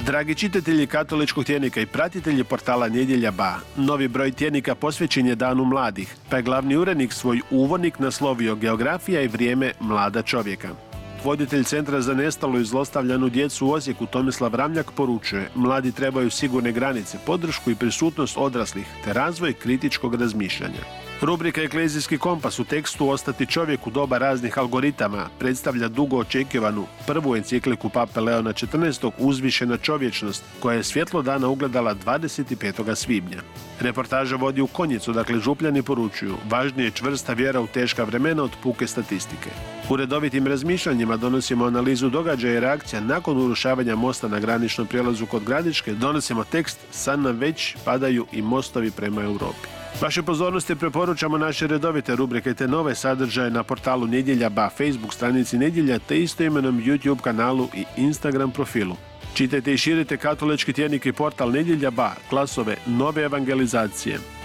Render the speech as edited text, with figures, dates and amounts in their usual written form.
Dragi čitatelji katoličkog tjednika i pratitelji portala Nedjelja Ba, novi broj tjednika posvećen je Danu mladih, pa je glavni urednik svoj uvodnik naslovio Geografija i vrijeme mlada čovjeka. Voditelj Centra za nestalu i zlostavljanu djecu u Osijeku Tomislav Ramljak poručuje: mladi trebaju sigurne granice, podršku i prisutnost odraslih, te razvoj kritičkog razmišljanja. Rubrika Eklezijski kompas u tekstu Ostati čovjek u doba raznih algoritama predstavlja dugo očekivanu prvu encikliku Pape Leona XIV. Uzvišena čovječnost, koja je svjetlo dana ugledala 25. svibnja. Reportaža vodi u Konjicu, dakle Župljani poručuju: važnije je čvrsta vjera u teška vremena od puke statistike. U redovitim razmišljanjima donosimo analizu događaja i reakcija nakon urušavanja mosta na graničnom prijelazu kod Gradiške, donosimo tekst Sad nam već padaju i mostovi prema Europi. Vaše pozornosti preporučamo naše redovite rubrike te nove sadržaje na portalu Nedjelja Ba, Facebook stranici Nedjelja te istoimenom YouTube kanalu i Instagram profilu. Čitajte i širite katolički tjednik i portal Nedjelja Ba, glasove nove evangelizacije.